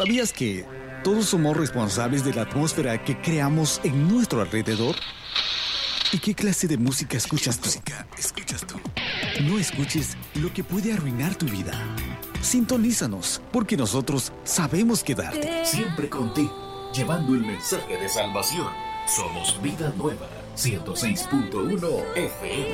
¿Sabías que todos somos responsables de la atmósfera que creamos en nuestro alrededor? ¿Y qué clase de música escuchas tú? No escuches lo que puede arruinar tu vida. Sintonízanos, porque nosotros sabemos qué darte. Siempre contigo, llevando el mensaje de salvación. Somos Vida Nueva, 106.1 FM.